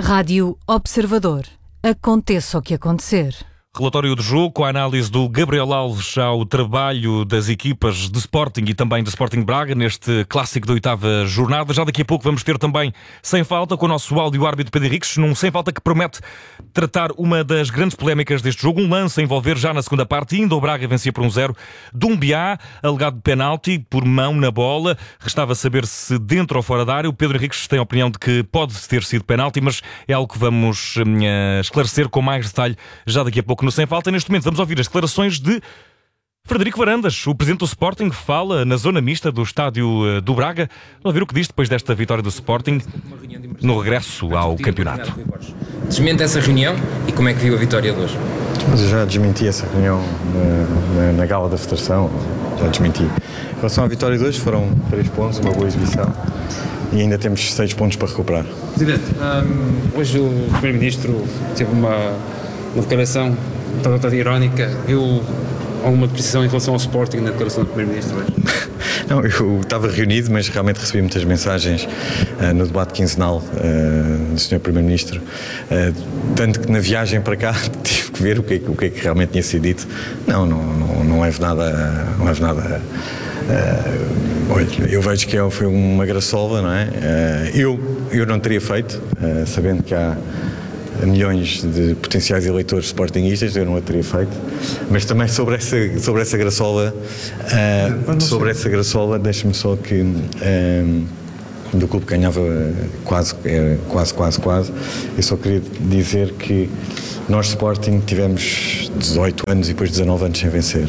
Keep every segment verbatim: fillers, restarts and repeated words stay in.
Rádio Observador. Aconteça o que acontecer. Relatório do jogo com a análise do Gabriel Alves ao trabalho das equipas de Sporting e também de Sporting Braga neste clássico da oitava jornada. Já daqui a pouco vamos ter também Sem Falta com o nosso áudio-árbitro Pedro Henriques, num Sem Falta que promete tratar uma das grandes polémicas deste jogo, um lance a envolver já na segunda parte, ainda o Braga vencia por um zero, Dumbiá, alegado de penalti por mão na bola, restava saber se dentro ou fora da área. O Pedro Henriques tem a opinião de que pode ter sido penalti, mas é algo que vamos uh, esclarecer com mais detalhe já daqui a pouco no Sem Falta. Neste momento vamos ouvir as declarações de Frederico Varandas, o presidente do Sporting, fala na zona mista do estádio do Braga. Vamos ouvir o que diz depois desta vitória do Sporting no regresso ao campeonato. Desmente essa reunião e como é que viu a vitória de hoje? Mas eu já desmenti essa reunião na, na, na gala da Federação, já desmenti. Em relação à vitória de hoje, foram três pontos, uma boa exibição e ainda temos seis pontos para recuperar. Presidente, um, hoje o Primeiro-Ministro teve uma, uma declaração toda irónica. Viu alguma depreciação em relação ao Sporting na declaração do Primeiro-Ministro hoje? Não, eu estava reunido, mas realmente recebi muitas mensagens uh, no debate quinzenal uh, do senhor Primeiro-Ministro, uh, tanto que na viagem para cá tive que ver o que, é, o que é que realmente tinha sido dito. Não, não, não, não houve nada, não houve nada. Uh, olha, eu vejo que foi uma graçola, não é? Uh, eu, eu não teria feito, uh, sabendo que há milhões de potenciais eleitores sportinguistas, eu não a teria feito, mas também sobre essa, sobre essa graçola, uh, sobre essa graçola, deixa-me só que uh, do clube que ganhava quase, quase, quase, quase, eu só queria dizer que nós Sporting tivemos dezoito anos e depois dezanove anos sem vencer,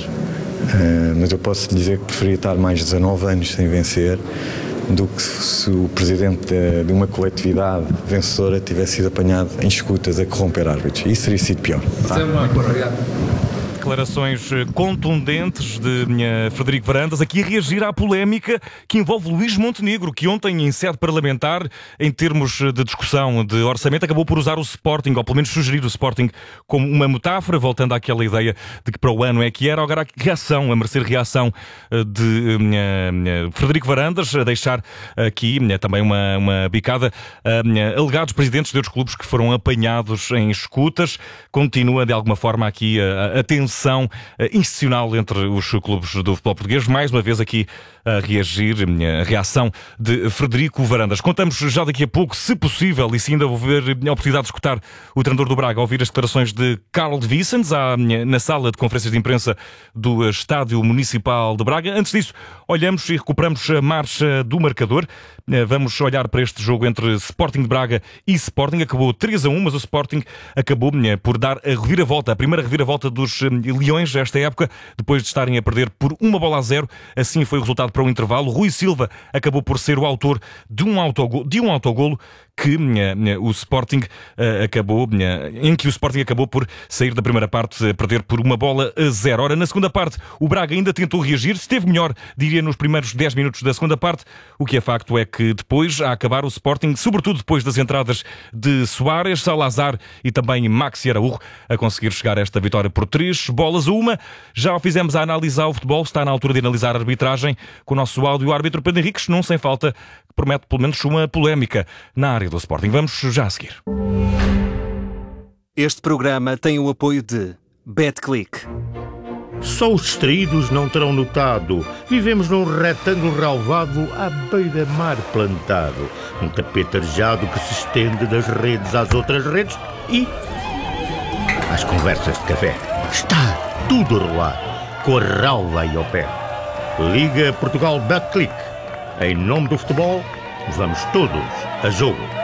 uh, mas eu posso dizer que preferia estar mais dezanove anos sem vencer do que se o presidente de, de uma coletividade vencedora tivesse sido apanhado em escutas a corromper árbitros. Isso teria sido pior. Tá? Muito obrigado. Declarações contundentes de Frederico Varandas, aqui a reagir à polémica que envolve Luís Montenegro, que ontem em sede parlamentar, em termos de discussão de orçamento, acabou por usar o Sporting, ou pelo menos sugerir o Sporting como uma metáfora, voltando àquela ideia de que para o ano é que era. Agora a reação, a merecer reação de uh, Frederico Varandas, a deixar aqui uh, também uma, uma bicada uh, alegados presidentes de outros clubes que foram apanhados em escutas. Continua de alguma forma aqui a, a tensão institucional entre os clubes do futebol português. Mais uma vez aqui a reagir, a reação de Frederico Varandas. Contamos já daqui a pouco, se possível, e se ainda houver a oportunidade de escutar o treinador do Braga, ouvir as declarações de Carl de Vicens na sala de conferências de imprensa do Estádio Municipal de Braga. Antes disso, olhamos e recuperamos a marcha do marcador. Vamos olhar para este jogo entre Sporting de Braga e Sporting. Acabou três a um, mas o Sporting acabou por dar a reviravolta, a primeira reviravolta dos Leões esta época, depois de estarem a perder por uma bola a zero. Assim foi o resultado para o intervalo. Rui Silva acabou por ser o autor de um autogolo, de um autogolo que uh, o Sporting uh, acabou, uh, em que o Sporting acabou por sair da primeira parte a perder por uma bola a zero. Ora, na segunda parte, o Braga ainda tentou reagir, esteve melhor, diria, nos primeiros dez minutos da segunda parte. O que é facto é que depois, a acabar, o Sporting, sobretudo depois das entradas de Soares, Salazar e também Maxi Araújo, a conseguir chegar a esta vitória por três bolas a uma. Já o fizemos a analisar o futebol, está na altura de analisar a arbitragem com o nosso áudio-árbitro Pedro Henriques, num Sem Falta que promete pelo menos uma polémica na área do Sporting. Vamos já a seguir. Este programa tem o apoio de BetClick. Só os distraídos não terão notado. Vivemos num retângulo relvado à beira-mar plantado. Um tapete arejado que se estende das redes às outras redes e às conversas de café. Está tudo a rolar, com a relva aí ao pé. Liga Portugal BetClick. Em nome do futebol, vamos todos a jogo.